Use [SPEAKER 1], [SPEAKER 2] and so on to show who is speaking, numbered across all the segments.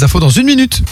[SPEAKER 1] les infos dans 1 minute.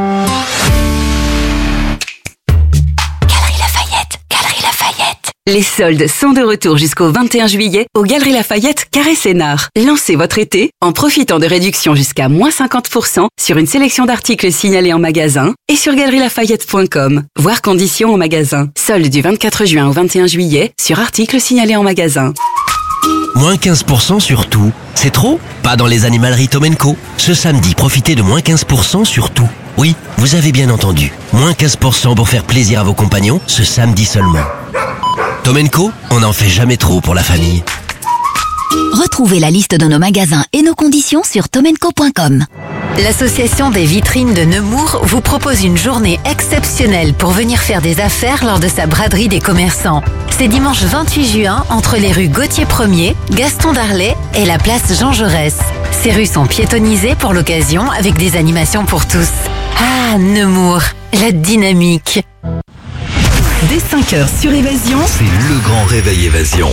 [SPEAKER 2] Galeries Lafayette. Les soldes sont de retour jusqu'au 21 juillet aux Galeries Lafayette Carré Sénart. Lancez votre été en profitant de réductions jusqu'à moins 50% sur une sélection d'articles signalés en magasin et sur galerielafayette.com. Voir conditions en magasin. Soldes du 24 juin au 21 juillet sur articles signalés en magasin.
[SPEAKER 3] Moins 15% sur tout. C'est trop ? Pas dans les animaleries Tom & Co. Ce samedi, profitez de moins 15% sur tout. Oui, vous avez bien entendu. Moins 15% pour faire plaisir à vos compagnons ce samedi seulement. Tom & Co, on n'en fait jamais trop pour la famille.
[SPEAKER 4] Retrouvez la liste de nos magasins et nos conditions sur tomandco.com.
[SPEAKER 5] L'Association des vitrines de Nemours vous propose une journée exceptionnelle pour venir faire des affaires lors de sa braderie des commerçants. C'est dimanche 28 juin entre les rues Gauthier 1er, Gaston d'Arlet et la place Jean Jaurès. Ces rues sont piétonnisées pour l'occasion avec des animations pour tous. Ah, Nemours, la dynamique.
[SPEAKER 2] Dès 5h sur Évasion,
[SPEAKER 6] C'est le grand réveil Évasion.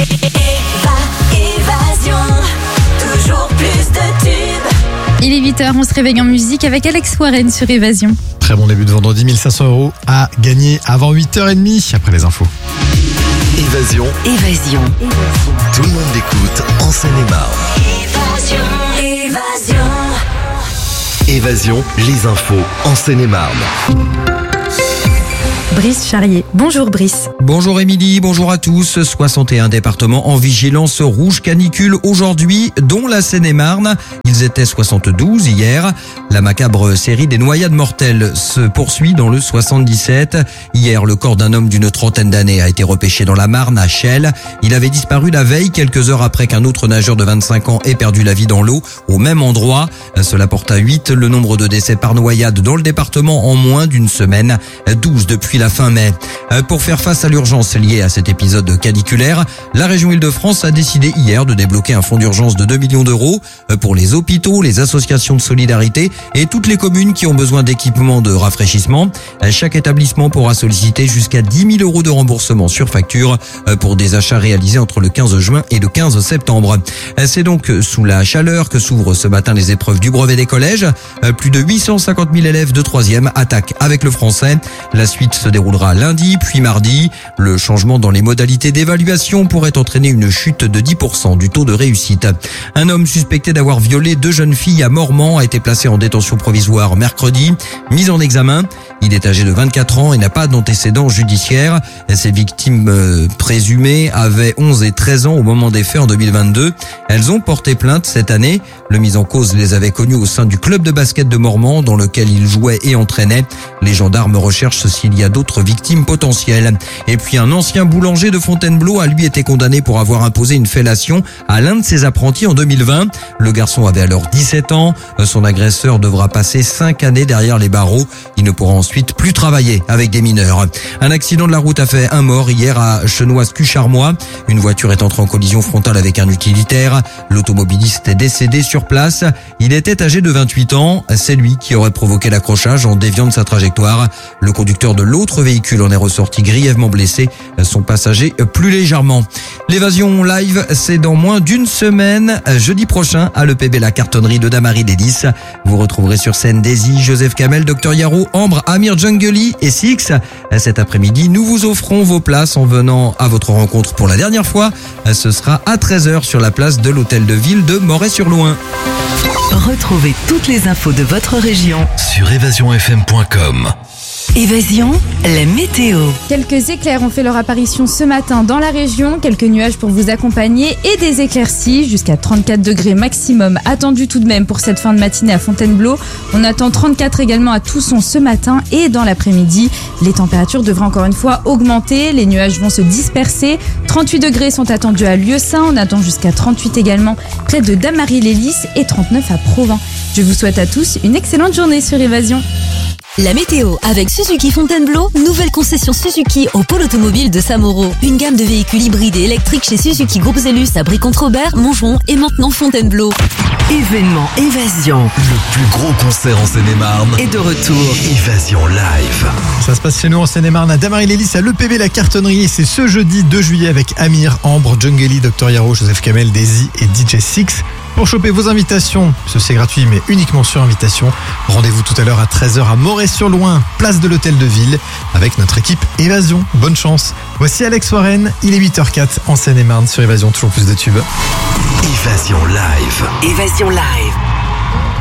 [SPEAKER 7] Évasion, toujours plus de tubes.
[SPEAKER 8] Il est 8h, on se réveille en musique avec Alex Warren sur Évasion.
[SPEAKER 1] Très bon début de vendredi, 1 500 € à gagner avant 8h30 après les infos.
[SPEAKER 6] Évasion, tout le monde l'écoute en Seine-et-Marne.
[SPEAKER 7] Évasion.
[SPEAKER 6] Évasion, les infos en Seine-et-Marne.
[SPEAKER 8] Brice Charrier. Bonjour Brice.
[SPEAKER 9] Bonjour Émilie, bonjour à tous. 61 départements en vigilance rouge canicule aujourd'hui, dont la Seine-et-Marne. Ils étaient 72 hier. La macabre série des noyades mortelles se poursuit dans le 77. Hier, le corps d'un homme d'une trentaine d'années a été repêché dans la Marne à Chelles. Il avait disparu la veille, quelques heures après qu'un autre nageur de 25 ans ait perdu la vie dans l'eau au même endroit. Cela porte à 8 le nombre de décès par noyade dans le département en moins d'une semaine, 12 depuis la fin mai. Pour faire face à l'urgence liée à cet épisode caniculaire, la région Île-de-France a décidé hier de débloquer un fonds d'urgence de 2 millions d'euros pour les hôpitaux, les associations de solidarité et toutes les communes qui ont besoin d'équipements de rafraîchissement. Chaque établissement pourra solliciter jusqu'à 10 000 € de remboursement sur facture pour des achats réalisés entre le 15 juin et le 15 septembre. C'est donc sous la chaleur que s'ouvrent ce matin les épreuves du brevet des collèges. Plus de 850 000 élèves de 3e attaquent avec le français. La suite se déroulera lundi puis mardi. Le changement dans les modalités d'évaluation pourrait entraîner une chute de 10% du taux de réussite. Un homme suspecté d'avoir violé 2 jeunes filles à Mormant a été placé en détention provisoire mercredi, mis en examen. Il est âgé de 24 ans et n'a pas d'antécédents judiciaires. Ses victimes présumées avaient 11 et 13 ans au moment des faits en 2022. Elles ont porté plainte cette année. Le mis en cause les avait connues au sein du club de basket de Mormant dans lequel il jouait et entraînait. Les gendarmes recherchent s'il y a d'autres victimes potentielles. Et puis un ancien boulanger de Fontainebleau a lui été condamné pour avoir imposé une fellation à l'un de ses apprentis en 2020. Le garçon avait alors 17 ans. Son agresseur devra passer 5 années derrière les barreaux. Il ne pourra ensuite plus travailler avec des mineurs. Un accident de la route a fait un mort hier à Chenoise-Cucharmois. Une voiture est entrée en collision frontale avec un utilitaire. L'automobiliste est décédé sur place. Il était âgé de 28 ans. C'est lui qui aurait provoqué l'accrochage en déviant de sa trajectoire. Le conducteur de l'autre véhicule en est ressorti grièvement blessé. Son passager plus légèrement. L'évasion live, c'est dans moins d'une semaine. Jeudi prochain à l'EPB La Cartonnerie de Damary Délices. Vous retrouverez sur scène Daisy, Joseph Kamel, Dr Yaro, Ambre, Amir Djungeli et Six. Cet après-midi, nous vous offrons vos places en venant à votre rencontre pour la dernière fois. Ce sera à 13h sur la place de l'Hôtel de Ville de Moret-sur-Loing.
[SPEAKER 2] retrouvez toutes les infos de votre région
[SPEAKER 6] sur évasionfm.com.
[SPEAKER 2] Évasion, la météo.
[SPEAKER 8] Quelques éclairs ont fait leur apparition ce matin dans la région. Quelques nuages pour vous accompagner et des éclaircies. Jusqu'à 34 degrés maximum attendus tout de même pour cette fin de matinée à Fontainebleau. On attend 34 également à Tousson ce matin et dans l'après-midi. Les températures devraient encore une fois augmenter. Les nuages vont se disperser. 38 degrés sont attendus à Lieusaint. On attend jusqu'à 38 également près de Damary-les-Lys et 39 à Provins. Je vous souhaite à tous une excellente journée sur Évasion.
[SPEAKER 4] La météo avec Suzuki Fontainebleau, nouvelle concession Suzuki au pôle automobile de Samoro. Une gamme de véhicules hybrides et électriques chez Suzuki Groupe Zellus à Brie-Contre-Robert, Montgeron et maintenant Fontainebleau.
[SPEAKER 10] Événement Évasion
[SPEAKER 6] Le plus gros concert en Seine-et-Marne
[SPEAKER 10] est de retour.
[SPEAKER 6] Évasion Live.
[SPEAKER 1] Ça se passe chez nous en Seine-et-Marne à Damary-Lélis à l'EPB La Cartonnerie. C'est ce jeudi 2 juillet avec Amir, Ambre, Djungeli, Dr Yaro, Joseph Kamel, Daisy et DJ Six. Pour choper vos invitations, c'est gratuit mais uniquement sur invitation. Rendez-vous tout à l'heure à 13h à Moret-sur-Loing, place de l'Hôtel de Ville, avec notre équipe Évasion. Bonne chance. Voici Alex Warren, il est 8h04 en Seine-et-Marne sur Évasion, toujours plus de tubes.
[SPEAKER 6] Évasion Live.
[SPEAKER 10] Évasion Live.